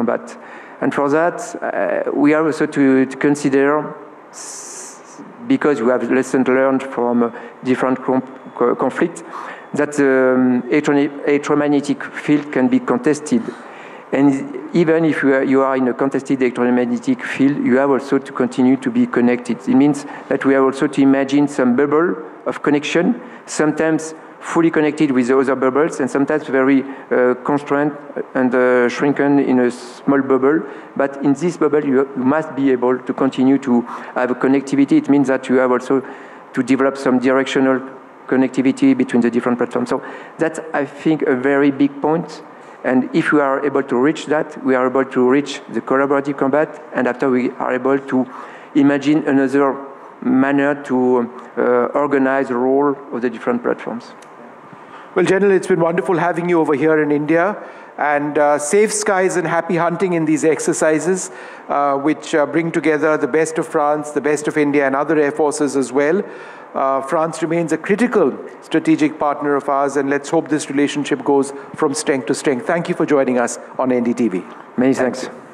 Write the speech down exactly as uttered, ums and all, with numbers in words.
combat. And for that, uh, we are also to, to consider, because we have lessons learned from uh, different conflicts, that the um, electromagnetic field can be contested. And even if you are, you are in a contested electromagnetic field, you have also to continue to be connected. It means that we have also to imagine some bubble of connection, sometimes fully connected with the other bubbles, and sometimes very uh, constrained and uh, shrunken in a small bubble. But in this bubble, you, you must be able to continue to have a connectivity. It means that you have also to develop some directional connectivity between the different platforms. So that's, I think, a very big point. And if we are able to reach that, we are able to reach the collaborative combat, and after we are able to imagine another manner to uh, organize the role of the different platforms. Well, General, it's been wonderful having you over here in India, and uh, safe skies and happy hunting in these exercises, uh, which uh, bring together the best of France, the best of India, and other air forces as well. Uh, France remains a critical strategic partner of ours, and let's hope this relationship goes from strength to strength. Thank you for joining us on N D T V. Many thanks.